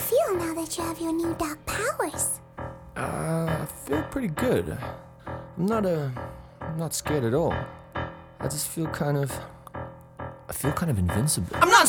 feel now that you have your new dark powers? I feel pretty good. I'm not scared at all. I feel kind of invincible. I'm not